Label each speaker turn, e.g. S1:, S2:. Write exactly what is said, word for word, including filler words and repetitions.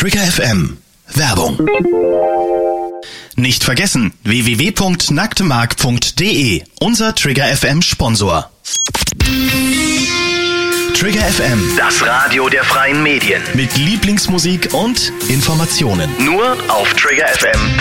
S1: Trigger F M. Werbung. Nicht vergessen, w w w punkt nacktemark punkt d e, unser Trigger F M Sponsor. Trigger F M,
S2: das Radio der freien Medien.
S1: Mit Lieblingsmusik und Informationen.
S2: Nur auf trigger f m